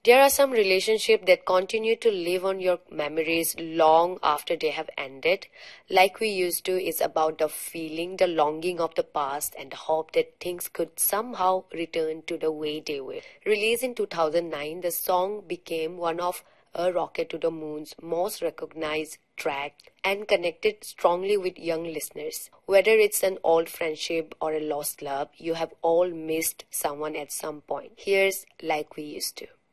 There are some relationships that continue to live on your memories long after they have ended. Like We Used To is about the feeling, the longing of the past, and the hope that things could somehow return to the way they were. Released in 2009, the song became one of A Rocket to the Moon's most recognized track and connected strongly with young listeners. Whether it's an old friendship or a lost love, you have all missed someone at some point. Here's Like We Used To.